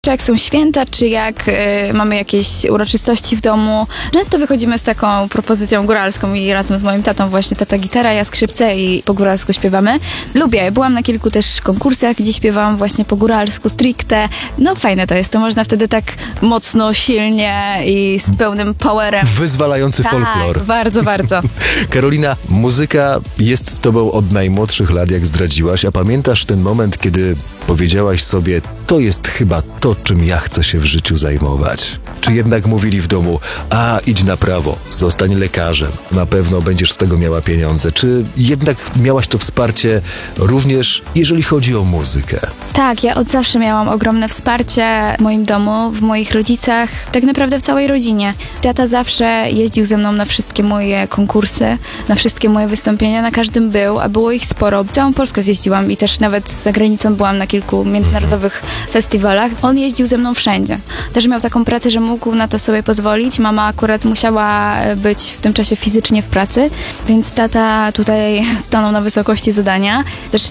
Czy jak są święta, czy jak mamy jakieś uroczystości w domu. Często wychodzimy z taką propozycją góralską i razem z moim tatą właśnie tata gitara, ja skrzypce i po góralsku śpiewamy. Lubię, byłam na kilku też konkursach, gdzie śpiewałam właśnie po góralsku, stricte. No fajne to jest, to można wtedy tak mocno, silnie i z pełnym powerem. Wyzwalający folklor. Tak, bardzo, bardzo. Karolina, muzyka jest z tobą od najmłodszych lat, jak zdradziłaś, a pamiętasz ten moment, kiedy powiedziałaś sobie, to jest chyba to, czym ja chcę się w życiu zajmować? Czy jednak mówili w domu, a idź na prawo, zostań lekarzem, na pewno będziesz z tego miała pieniądze? Czy jednak miałaś to wsparcie również, jeżeli chodzi o muzykę? Tak, ja od zawsze miałam ogromne wsparcie w moim domu, w moich rodzicach, tak naprawdę w całej rodzinie. Tata zawsze jeździł ze mną na wszystkie moje konkursy, na wszystkie moje wystąpienia, na każdym był, a było ich sporo. Całą Polskę zjeździłam i też nawet za granicą byłam na kilku międzynarodowych festiwalach. On jeździł ze mną wszędzie. Też miał taką pracę, że mógł na to sobie pozwolić. Mama akurat musiała być w tym czasie fizycznie w pracy, więc tata tutaj stanął na wysokości zadania. Też